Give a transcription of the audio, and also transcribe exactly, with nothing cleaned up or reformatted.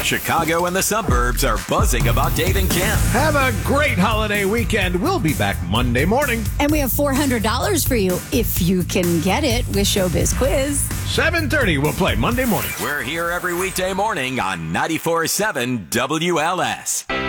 Chicago and the suburbs are buzzing about Dave and Kim. Have a great holiday weekend. We'll be back Monday morning. And we have four hundred dollars for you if you can get it with Showbiz Quiz. seven thirty, we'll play Monday morning. We're here every weekday morning on ninety-four point seven W L S.